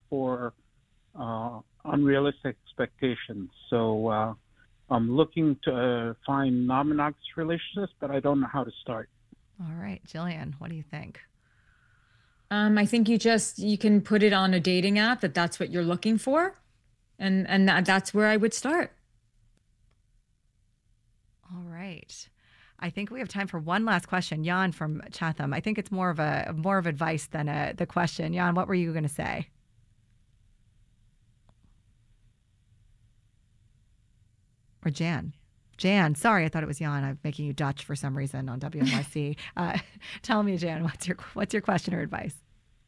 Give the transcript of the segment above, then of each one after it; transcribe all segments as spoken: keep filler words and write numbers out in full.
for uh, unrealistic expectations. So uh, I'm looking to uh, find non-monogamous relationships, but I don't know how to start. All right, Jillian, what do you think? Um, I think you just you can put it on a dating app that that's what you're looking for, and and that, that's where I would start. All right. I think we have time for one last question. Jan from Chatham. I think it's more of a more of advice than a, the question. Jan, what were you going to say? Or Jan? Jan, sorry, I thought it was Jan. I'm making you Dutch for some reason on W N Y C. uh, tell me, Jan, what's your what's your question or advice?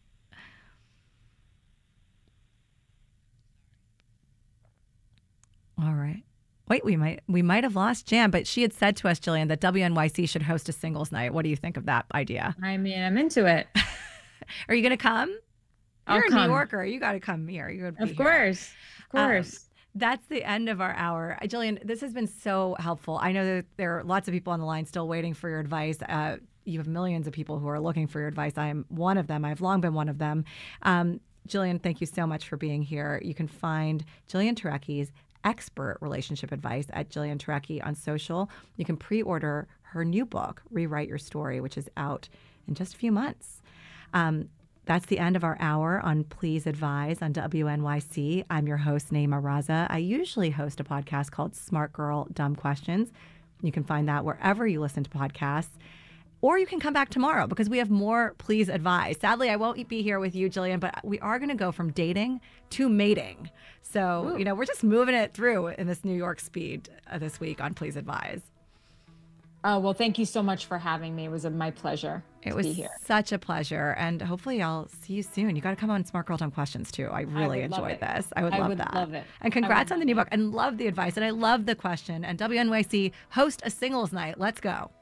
All right. Wait, we might we might have lost Jan, but she had said to us, Jillian, that W N Y C should host a singles night. What do you think of that idea? I mean, I'm into it. Are you going to come? I'll You're a come. New Yorker. You got to come here. You're gonna Of be here. course, of course. Um, that's the end of our hour. Uh, Jillian, this has been so helpful. I know that there are lots of people on the line still waiting for your advice. Uh, you have millions of people who are looking for your advice. I am one of them. I've long been one of them. Um, Jillian, thank you so much for being here. You can find Jillian Turecki's expert relationship advice at Jillian Turecki on social. You can pre-order her new book, Rewrite Your Story, which is out in just a few months. Um, That's the end of our hour on Please Advise on W N Y C. I'm your host, Naima Raza. I usually host a podcast called Smart Girl, Dumb Questions. You can find that wherever you listen to podcasts. Or you can come back tomorrow because we have more Please Advise. Sadly, I won't be here with you, Jillian, but we are going to go from dating to mating. So, Ooh. you know, we're just moving it through in this New York speed uh, this week on Please Advise. Oh, well, thank you so much for having me. It was a, my pleasure it to was be here. Such a pleasure. And hopefully I'll see you soon. You got to come on Smart Girl Dumb Questions, too. I really I enjoyed this. I would I love would that. love it. And congrats on the new book. And love the advice. And I love the question. And W N Y C, host a singles night. Let's go.